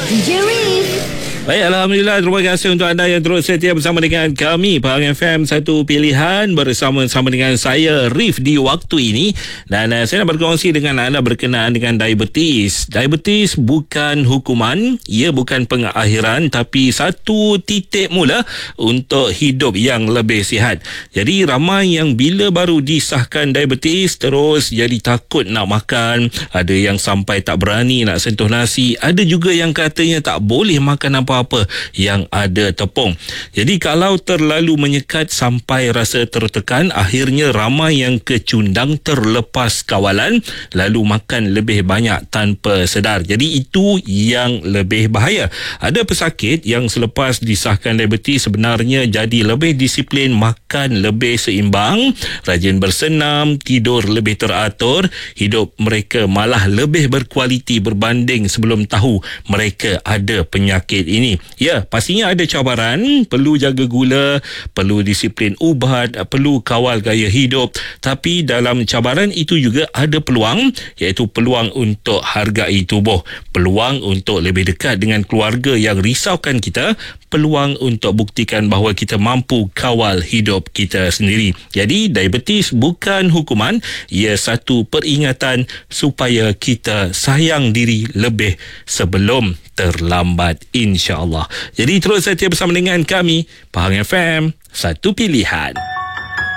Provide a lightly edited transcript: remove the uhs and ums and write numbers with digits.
DJ Reef. Baik, Alhamdulillah. Terima kasih untuk anda yang terus setia bersama dengan kami Pahang FM, satu pilihan, bersama-sama dengan saya Reef di waktu ini. Dan saya nak berkongsi dengan anda berkenaan dengan diabetes. Diabetes bukan hukuman, ia bukan pengakhiran, tapi satu titik mula untuk hidup yang lebih sihat. Jadi ramai yang bila baru disahkan diabetes terus jadi takut nak makan, ada yang sampai tak berani nak sentuh nasi, ada juga yang katanya tak boleh makan apa-apa yang ada tepung. Jadi kalau terlalu menyekat sampai rasa tertekan, akhirnya ramai yang kecundang, terlepas kawalan, lalu makan lebih banyak tanpa sedar. Jadi itu yang lebih bahaya. Ada pesakit yang selepas disahkan diabetes sebenarnya jadi lebih disiplin, makan lebih seimbang, rajin bersenam, tidur lebih teratur, hidup mereka malah lebih berkualiti berbanding sebelum tahu mereka ada penyakit ini. Ya, pastinya ada cabaran, perlu jaga gula, perlu disiplin ubat, perlu kawal gaya hidup. Tapi dalam cabaran itu juga ada peluang, iaitu peluang untuk hargai tubuh, peluang untuk lebih dekat dengan keluarga yang risaukan kita, peluang untuk buktikan bahawa kita mampu kawal hidup kita sendiri. Jadi diabetes bukan hukuman, ia satu peringatan supaya kita sayang diri lebih sebelum terlambat, insya-Allah. Jadi terus setia bersama dengan kami Pahang FM, satu pilihan.